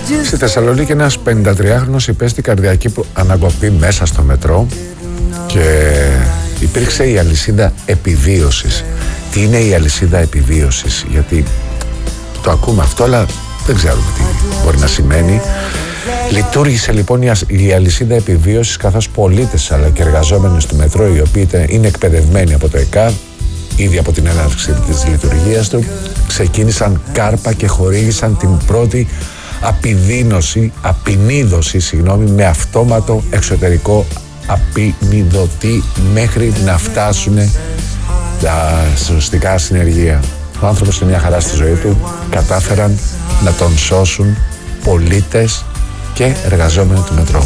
Στη Θεσσαλονίκη ένας 53χρονος υπέστη καρδιακή αναγκοπή μέσα στο μετρό και υπήρξε η αλυσίδα επιβίωσης. Τι είναι η αλυσίδα επιβίωσης? Γιατί το ακούμε αυτό, αλλά δεν ξέρουμε τι μπορεί να σημαίνει. Λειτουργήσε λοιπόν η αλυσίδα επιβίωσης, καθώς πολίτες αλλά και εργαζόμενοι του μετρό, οι οποίοι είναι εκπαιδευμένοι από το ΕΚΑΒ ήδη από την έναρξη της λειτουργίας του, ξεκίνησαν κάρπα και χορήγησαν την πρώτη απεινίδωση με αυτόματο εξωτερικό απεινιδωτή μέχρι να φτάσουν τα σωστικά συνεργεία. Ο άνθρωπος είναι μια χαρά στη ζωή του, κατάφεραν να τον σώσουν πολίτες και εργαζόμενοι του μετρό.